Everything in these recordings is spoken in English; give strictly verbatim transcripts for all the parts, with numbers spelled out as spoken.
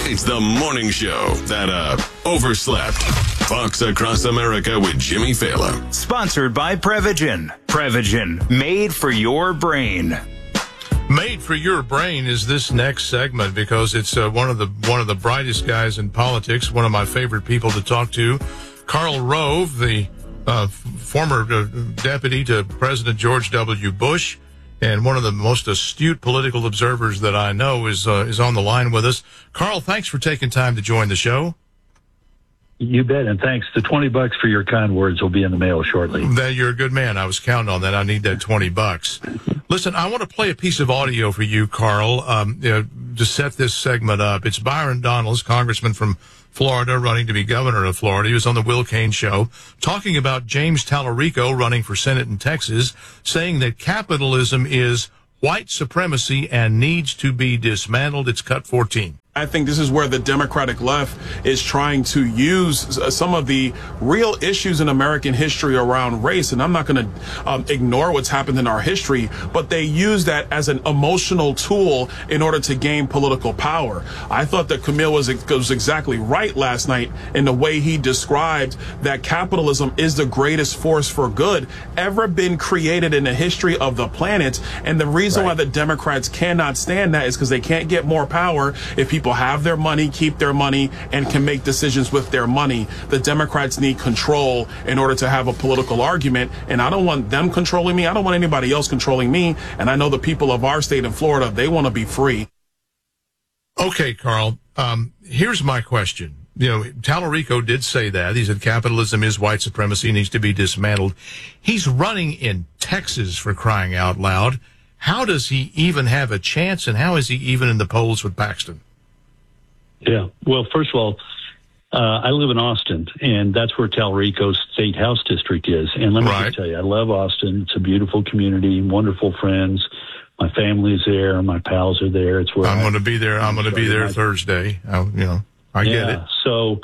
It's the morning show that, uh, overslept. Fox Across America with Jimmy Fallon. Sponsored by Prevagen. Prevagen, made for your brain. Made for your brain is this next segment because it's uh, one of the one of the brightest guys in politics, one of my favorite people to talk to, Karl Rove, the uh, former uh, deputy to President George W. Bush, and one of the most astute political observers that I know is uh, is on the line with us. Karl, thanks for taking time to join the show. You bet, and thanks. The twenty bucks for your kind words will be in the mail shortly. That you're a good man. I was counting on that. I need that twenty bucks. Listen, I want to play a piece of audio for you, Karl, um, you know, to set this segment up. It's Byron Donalds, congressman from Florida, running to be governor of Florida. He was on the Will Cain show talking about James Talarico running for Senate in Texas, saying that capitalism is white supremacy and needs to be dismantled. It's cut fourteen. I think this is where the Democratic left is trying to use some of the real issues in American history around race. And I'm not going to um, ignore what's happened in our history, but they use that as an emotional tool in order to gain political power. I thought that Camille was, was exactly right last night in the way he described that capitalism is the greatest force for good ever been created in the history of the planet. And the reason right. why the Democrats cannot stand that is because they can't get more power if people have their money, keep their money, and can make decisions with their money. The Democrats need control in order to have a political argument, and I don't want them controlling me. I don't want anybody else controlling me, and I know the people of our state in Florida, they want to be free. Okay, Karl, um, here's my question. You know, Talarico did say that. He said capitalism is white supremacy, needs to be dismantled. He's running in Texas, for crying out loud. How does he even have a chance, and how is he even in the polls with Paxton? Yeah. Well, first of all, uh, I live in Austin, and that's where Talarico's State House District is. And let me right. just tell you, I love Austin. It's a beautiful community, wonderful friends. My family's there. My pals are there. It's where I'm I, going to be there. I'm going to be there my, Thursday. I, you know, I yeah, get it. So,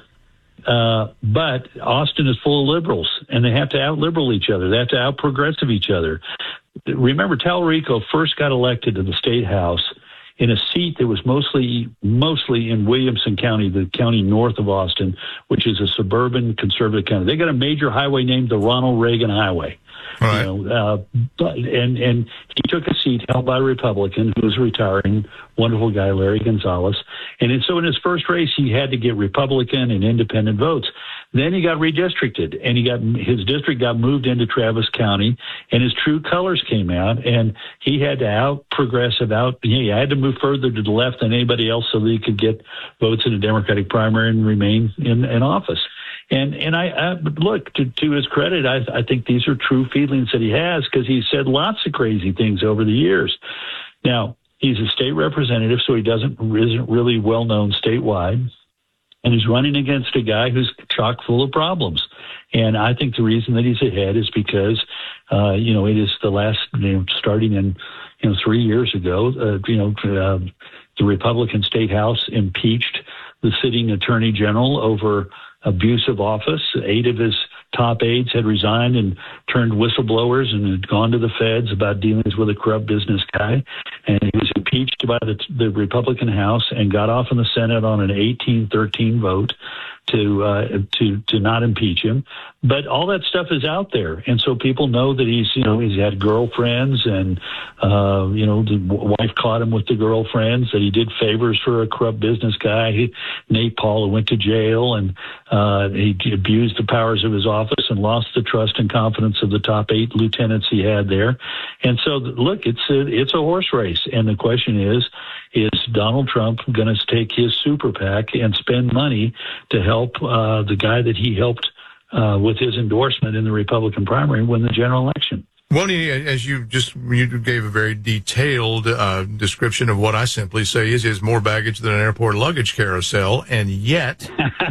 uh, but Austin is full of liberals, and they have to out-liberal each other. They have to out-progressive each other. Remember, Talarico first got elected to the State House in a seat that was mostly mostly in Williamson County, the county north of Austin, which is a suburban conservative county. They got a major highway named the Ronald Reagan Highway. Right. You know, uh, but, and, and he took a seat held by a Republican who was retiring, wonderful guy, Larry Gonzalez. And so in his first race, he had to get Republican and independent votes. Then he got redistricted, and he got his district got moved into Travis County, and his true colors came out, and he had to out progressive, out. He had to move further to the left than anybody else so that he could get votes in a Democratic primary and remain in, in office. And and I, I look, to, to his credit, I, I think these are true feelings that he has because he's said lots of crazy things over the years. Now, he's a state representative, so he doesn't isn't really well known statewide. And he's running against a guy who's chock full of problems. And I think the reason that he's ahead is because, uh, you know, it is the last, you know, starting in, you know, three years ago, uh, you know, uh, the Republican State House impeached the sitting attorney general over abuse of office. Eight of his top aides had resigned and turned whistleblowers and had gone to the feds about dealings with a corrupt business guy. And he was impeached by the, the Republican House and got off in the Senate on an eighteen thirteen vote to uh, to to not impeach him. But all that stuff is out there, and so people know that he's you know he's had girlfriends, and uh, you know the wife caught him with the girlfriends, that he did favors for a corrupt business guy, he, Nate Paul, who went to jail, and uh, he abused the powers of his office and lost the trust and confidence of the top eight lieutenants he had there. And so, look, it's a, it's a horse race, and the question is, is Donald Trump going to take his super PAC and spend money to help uh, the guy that he helped uh, with his endorsement in the Republican primary win the general election? Well, as you just you gave a very detailed uh, description of what I simply say is, is more baggage than an airport luggage carousel, and yet,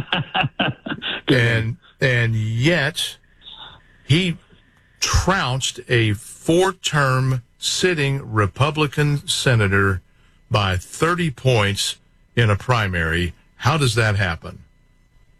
and and yet, he trounced a four-term sitting Republican senator by thirty points in a primary. How does that happen?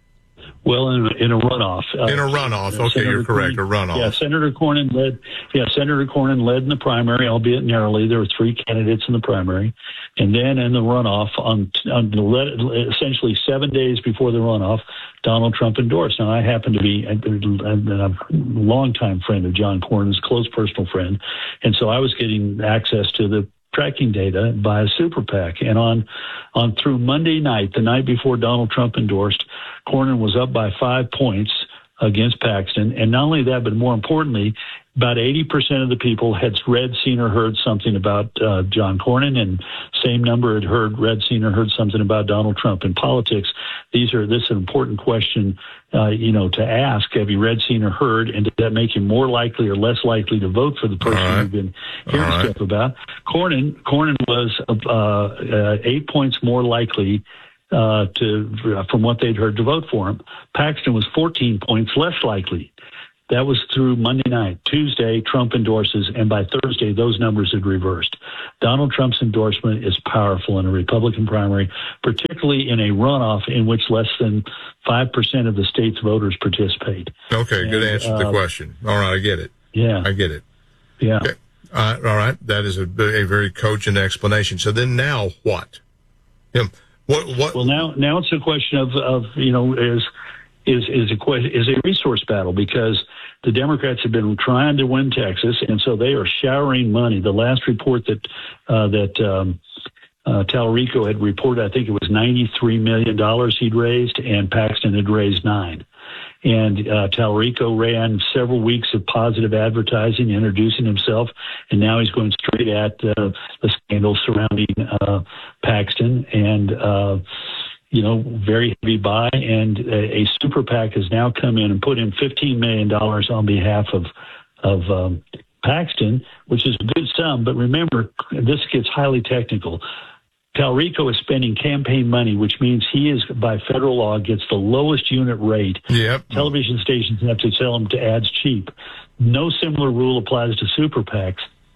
Well, in a, in a runoff. Uh, in a runoff. Okay, Senator you're correct. Cornyn, a runoff. Yeah, Senator Cornyn led. Yeah, Senator Cornyn led in the primary, albeit narrowly. There were three candidates in the primary, and then in the runoff, on on the, essentially seven days before the runoff, Donald Trump endorsed. Now, I happen to be a, a, a longtime friend of John Cornyn's, close personal friend, and so I was getting access to the tracking data by a super PAC. And on on through Monday night, the night before Donald Trump endorsed, Cornyn was up by five points against Paxton. And not only that, but more importantly, about eighty percent of the people had read, seen, or heard something about uh, John Cornyn, and same number had heard, read, seen, or heard something about Donald Trump. In politics, these are this is an important question, uh, you know, to ask. Have you read, seen, or heard, and does that make you more likely or less likely to vote for the person right. you've been hearing right. stuff about? Cornyn, Cornyn was uh, uh, eight points more likely uh, to from what they'd heard to vote for him. Paxton was fourteen points less likely. That was through Monday night. Tuesday, Trump endorses, and by Thursday, those numbers had reversed. Donald Trump's endorsement is powerful in a Republican primary, particularly in a runoff in which less than five percent of the state's voters participate. Okay, and, good answer to the uh, question. All right, I get it. Yeah. I get it. Yeah. Okay. Uh, all right, that is a, a very cogent explanation. So then now what? Yeah. What, what? Well, now, now it's a question of, of you know, is is is a question, is a resource battle, because the Democrats have been trying to win Texas, and so they are showering money. The last report that uh, that um, uh, Talarico had reported, I think it was ninety-three million dollars he'd raised, and Paxton had raised nine. And uh, Talarico ran several weeks of positive advertising, introducing himself, and now he's going straight at uh, the scandal surrounding uh, Paxton, and uh, you know, very heavy buy. And a, a super PAC has now come in and put in fifteen million dollars on behalf of of um, Paxton, which is a good sum. But remember, this gets highly technical. Talarico is spending campaign money, which means he is, by federal law, gets the lowest unit rate. Yep. Television stations have to sell them to ads cheap. No similar rule applies to super PACs.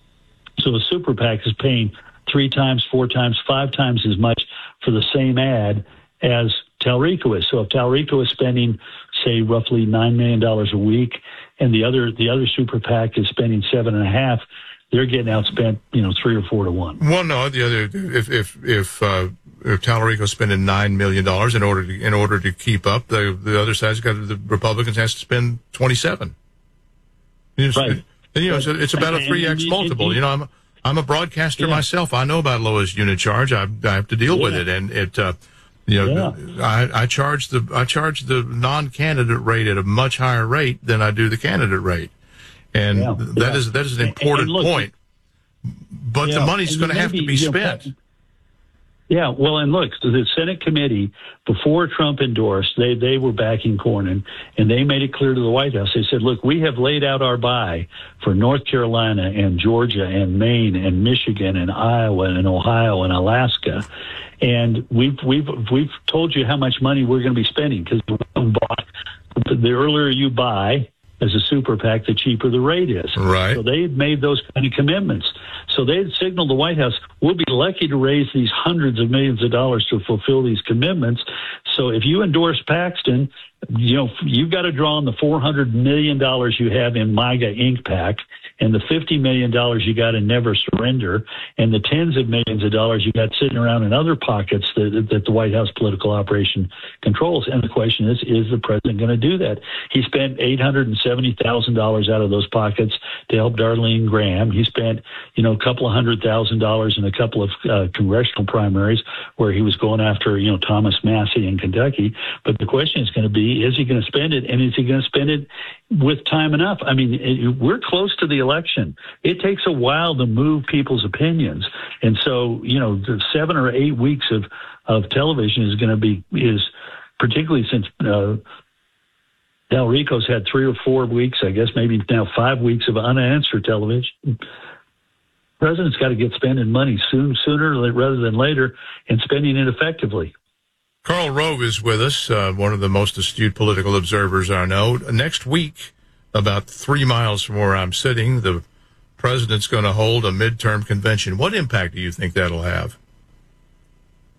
So a super PAC is paying three times, four times, five times as much for the same ad as Talarico is. So if Talarico is spending, say, roughly nine million dollars a week, and the other the other super PAC is spending seven and a half, they're getting outspent, you know, three or four to one. Well, no, the other if if if uh, if Talarico's spending nine million dollars in order to in order to keep up, the the other side's got the Republicans has to spend twenty seven. Right. And, you know, it's, it's about a three x multiple. You know, I'm I'm a broadcaster yeah. myself. I know about lowest unit charge. I I have to deal yeah. with it, and it. Uh, You know, yeah. I, I charge the I charge the non-candidate rate at a much higher rate than I do the candidate rate, and yeah. that yeah. is that is an important and, and look, point. But yeah, the money's going to have to be spent. Know, yeah, well, and look, the Senate committee before Trump endorsed, they they were backing Cornyn, and they made it clear to the White House. They said, "Look, we have laid out our buy for North Carolina and Georgia and Maine and Michigan and Iowa and Ohio and Alaska." And we've we've we've told you how much money we're going to be spending, because the earlier you buy as a super PAC, the cheaper the rate is. Right. So they've made those kind of commitments. So they had signaled the White House, we'll be lucky to raise these hundreds of millions of dollars to fulfill these commitments. So if you endorse Paxton, you know, you've got to draw on the four hundred million dollars you have in MAGA Incorporated PAC, and the fifty million dollars you got in Never Surrender, and the tens of millions of dollars you got sitting around in other pockets that, that the White House political operation controls. And the question is, is the president going to do that? He spent eight hundred seventy thousand dollars out of those pockets to help Darlene Graham. He spent, you know, a couple of hundred thousand dollars in a couple of uh, congressional primaries where he was going after, you know, Thomas Massie in Kentucky. But the question is going to be, is he going to spend it, and is he going to spend it with time enough? I mean, it, we're close to the election. It takes a while to move people's opinions. And so, you know, the seven or eight weeks of, of television is going to be, is particularly since uh, Talarico's had three or four weeks, I guess maybe now five weeks of unanswered television. The president's got to get spending money soon, sooner rather than later, and spending it effectively. Karl Rove is with us, uh, one of the most astute political observers I know. Next week, about three miles from where I'm sitting, the president's going to hold a midterm convention. What impact do you think that'll have?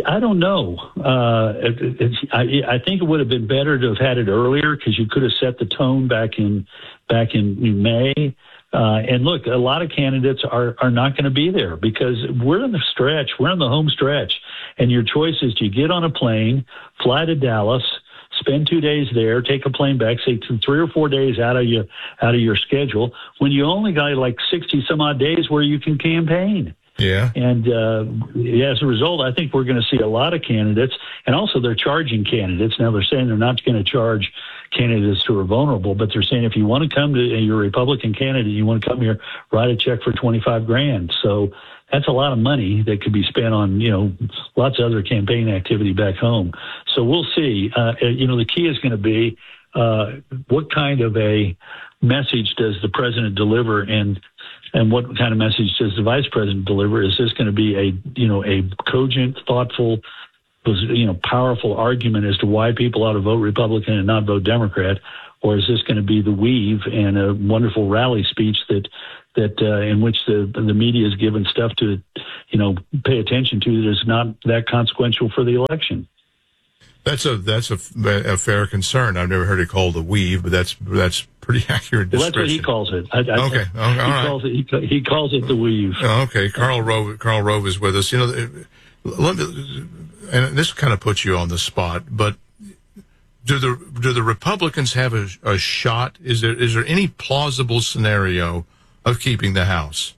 I don't know. Uh, it, it's, I, I think it would have been better to have had it earlier because you could have set the tone back in back in May. Uh, and look, a lot of candidates are, are not going to be there because we're in the stretch. We're in the home stretch. And your choice is do you get on a plane, fly to Dallas, spend two days there, take a plane back, say three or four days out of your, out of your schedule when you only got like sixty some odd days where you can campaign. Yeah. And uh, as a result, I think we're going to see a lot of candidates. And also they're charging candidates. Now they're saying they're not going to charge candidates who are vulnerable, but they're saying if you want to come to you're a Republican candidate, you want to come here, write a check for twenty-five grand. So that's a lot of money that could be spent on, you know, lots of other campaign activity back home. So we'll see. Uh, you know, the key is going to be uh, what kind of a message does the president deliver, and and what kind of message does the vice president deliver? Is this going to be a, you know, a cogent, thoughtful, you know, powerful argument as to why people ought to vote Republican and not vote Democrat? Or is this going to be the weave and a wonderful rally speech that that uh, in which the the media is given stuff to, you know, pay attention to that is not that consequential for the election? That's a that's a, a fair concern. I've never heard it called the weave, but that's that's pretty accurate description. Well, that's what he calls it. I, I, okay, okay, all he right. Calls it, he, he calls it the weave. Okay, Karl Rove. Karl Rove is with us. You know, let me, and this kind of puts you on the spot, but do the do the Republicans have a, a shot? Is there is there any plausible scenario of keeping the House?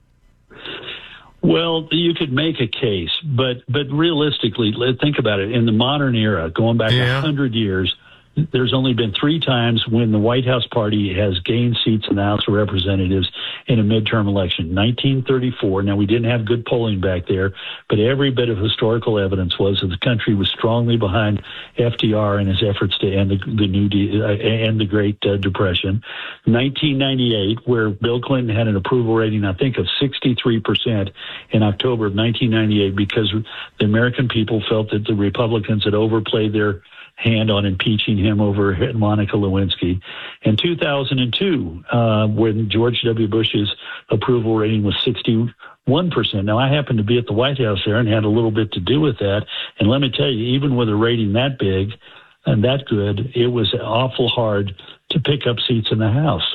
Well, you could make a case, but but realistically, think about it. In the modern era, going back a yeah. hundred years, there's only been three times when the White House party has gained seats in the House of Representatives in a midterm election. nineteen thirty-four. Now, we didn't have good polling back there, but every bit of historical evidence was that the country was strongly behind F D R and his efforts to end the, the new de- uh, end the Great uh, Depression. nineteen ninety-eight, where Bill Clinton had an approval rating, I think, of sixty-three percent in October of nineteen ninety-eight, because the American people felt that the Republicans had overplayed their hand on impeaching him over Monica Lewinsky. In two thousand two, uh, when George W. Bush's approval rating was sixty-one percent. Now, I happened to be at the White House there and had a little bit to do with that. And let me tell you, even with a rating that big and that good, it was awful hard to pick up seats in the House.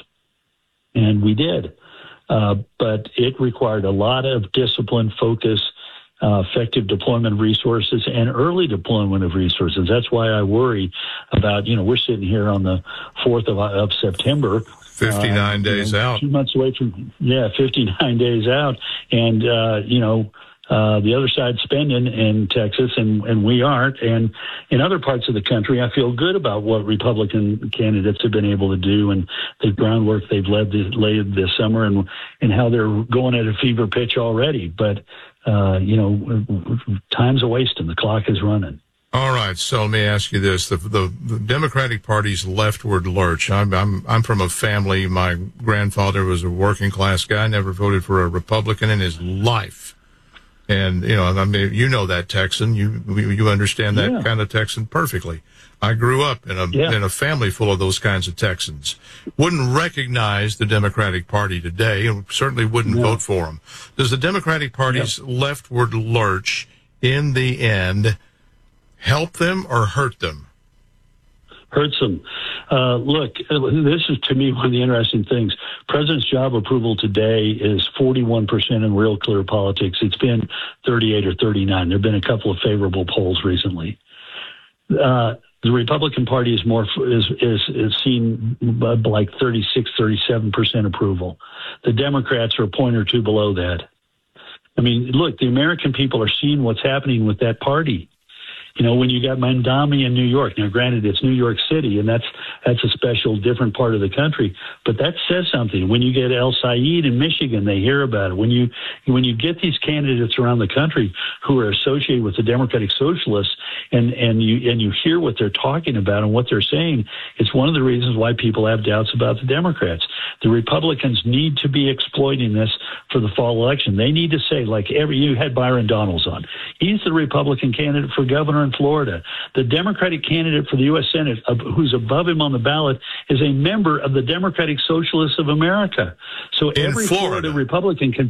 And we did. Uh, but it required a lot of discipline, focus, Uh, effective deployment of resources and early deployment of resources. That's why I worry about, you know, we're sitting here on the fourth of, of September. fifty-nine uh, days you know, out. Two months away from, yeah, fifty-nine days out. And, uh, you know, uh, the other side's spending in Texas and, and we aren't. And in other parts of the country, I feel good about what Republican candidates have been able to do and the groundwork they've led this, laid this summer and, and how they're going at a fever pitch already. But, Uh, you know, time's a wasting. The clock is running. All right. So let me ask you this: the the, the Democratic Party's leftward lurch. I'm I'm I'm from a family. My grandfather was a working class guy. Never voted for a Republican in his life. And you know, I mean, you know that Texan. You you understand that yeah. kind of Texan perfectly. I grew up in a yeah. in a family full of those kinds of Texans. Wouldn't recognize the Democratic Party today, and certainly wouldn't no. vote for them. Does the Democratic Party's yep. leftward lurch, in the end, help them or hurt them? Hurts them. Uh, look, this is to me one of the interesting things. President's job approval today is forty-one percent in Real Clear Politics. It's been thirty-eight or thirty-nine. There have been a couple of favorable polls recently. Uh, The Republican Party is more is is, is seen like thirty-six, thirty-seven percent approval. The Democrats are a point or two below that. I mean, look, the American people are seeing what's happening with that party. You know, when you got Mamdani in New York, now granted it's New York City, and that's that's a special, different part of the country, but that says something. When you get El Said in Michigan, they hear about it. When you when you get these candidates around the country who are associated with the Democratic Socialists, and and you and you hear what they're talking about and what they're saying, it's one of the reasons why people have doubts about the Democrats. The Republicans need to be exploiting this for the fall election. They need to say, like every you had Byron Donalds on, he's the Republican candidate for governor in Florida. The Democratic candidate for the U S Senate, uh, who's above him on the ballot, is a member of the Democratic Socialists of America. So in every Florida. Florida Republican can,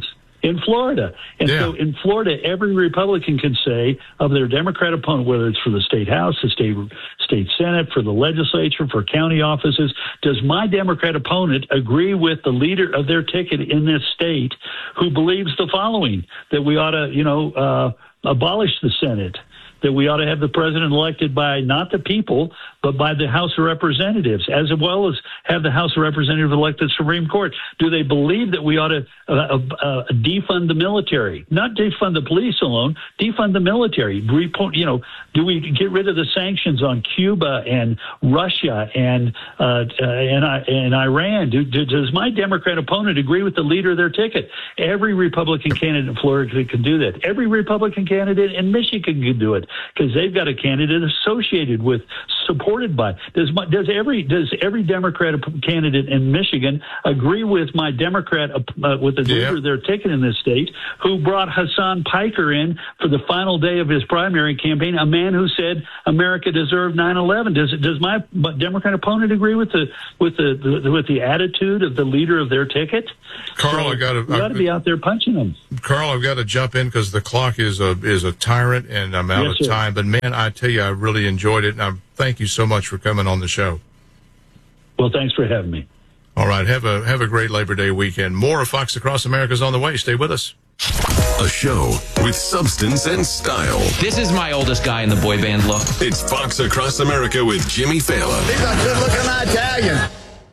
in Florida. And yeah. so in Florida, every Republican can say of their Democrat opponent, whether it's for the state House, the state state Senate, for the legislature, for county offices, does my Democrat opponent agree with the leader of their ticket in this state who believes the following, that we ought to, you know, uh, abolish the Senate, that we ought to have the president elected by not the people, but by the House of Representatives, as well as have the House of Representatives elect the Supreme Court? Do they believe that we ought to uh, uh, defund the military? Not defund the police alone, defund the military. You know, do we get rid of the sanctions on Cuba and Russia and uh, uh, and, I, and Iran? Do, do, does my Democrat opponent agree with the leader of their ticket? Every Republican candidate in Florida can do that. Every Republican candidate in Michigan can do it, because they've got a candidate associated with, supported by. Does my, does every does every Democrat candidate in Michigan agree with my Democrat uh, with the leader yeah. of their ticket in this state, who brought Hassan Piker in for the final day of his primary campaign, a man who said America deserved nine eleven? Does does my Democrat opponent agree with the with the, the with the attitude of the leader of their ticket? Carl, so I got to got to be out there punching them. Carl, I've got to jump in because the clock is a is a tyrant, and I'm out Yes, of sir. time. But man, I tell you, I really enjoyed it, and I thank you so much for coming on the show. Well, thanks for having me. All right, have a have a great Labor Day weekend. More of Fox Across America is on the way. Stay with us. A show with substance and style. This is my oldest guy in the boy band look. It's Fox Across America with Jimmy Fallon. He's a good-looking Italian.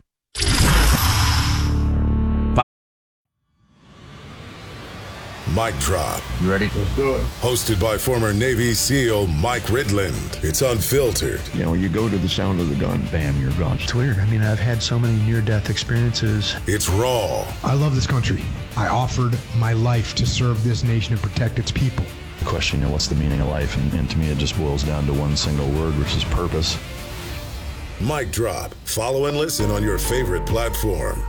Mic Drop. You ready? Let's do it. Hosted by former Navy SEAL Mike Ridland. It's unfiltered. You know, you go to the sound of the gun, bam, you're gone. It's weird. I mean, I've had so many near-death experiences. It's raw. I love this country. I offered my life to serve this nation and protect its people. Question, you know, what's the meaning of life? And, and to me, it just boils down to one single word, which is purpose. Mic Drop. Follow and listen on your favorite platform.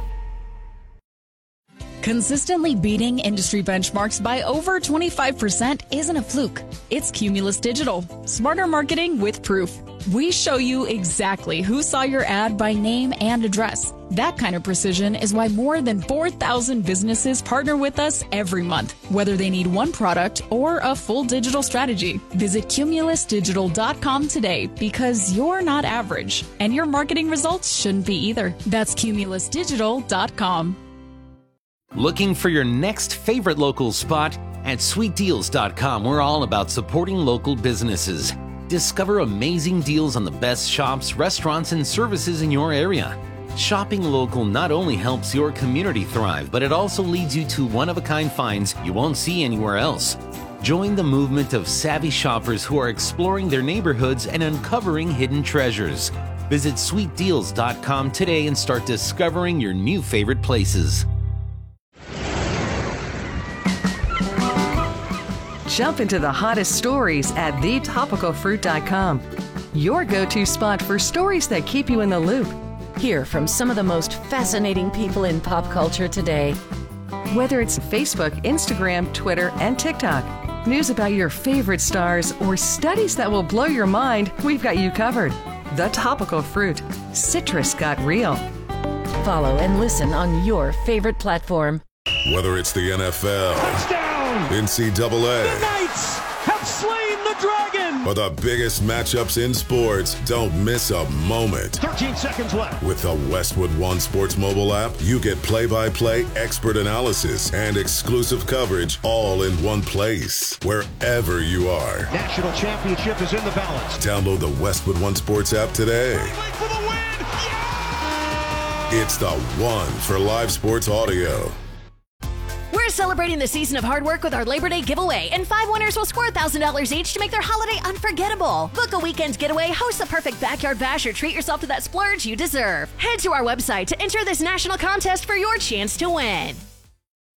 Consistently beating industry benchmarks by over twenty-five percent isn't a fluke. It's Cumulus Digital. Smarter marketing with proof. We show you exactly who saw your ad by name and address. That kind of precision is why more than four thousand businesses partner with us every month, whether they need one product or a full digital strategy. Visit cumulus digital dot com today, because you're not average, and your marketing results shouldn't be either. That's cumulus digital dot com. Looking for your next favorite local spot? At sweet deals dot com, we're all about supporting local businesses. Discover amazing deals on the best shops, restaurants, and services in your area. Shopping local not only helps your community thrive, but it also leads you to one-of-a-kind finds you won't see anywhere else. Join the movement of savvy shoppers who are exploring their neighborhoods and uncovering hidden treasures. Visit sweet deals dot com today and start discovering your new favorite places. Jump into the hottest stories at the topical fruit dot com. Your go-to spot for stories that keep you in the loop. Hear from some of the most fascinating people in pop culture today. Whether it's Facebook, Instagram, Twitter, and TikTok, news about your favorite stars, or studies that will blow your mind, we've got you covered. The Topical Fruit. Citrus got real. Follow and listen on your favorite platform. Whether it's the N F L, touchdown, N C double A, the Knights have slain the dragon, or the biggest matchups in sports, don't miss a moment. thirteen seconds left. With the Westwood One Sports mobile app, you get play-by-play, expert analysis, and exclusive coverage all in one place, wherever you are. National championship is in the balance. Download the Westwood One Sports app today. For the win. Yeah! It's the one for live sports audio. We're celebrating the season of hard work with our Labor Day giveaway, and five winners will score one thousand dollars each to make their holiday unforgettable. Book a weekend getaway, host the perfect backyard bash, or treat yourself to that splurge you deserve. Head to our website to enter this national contest for your chance to win.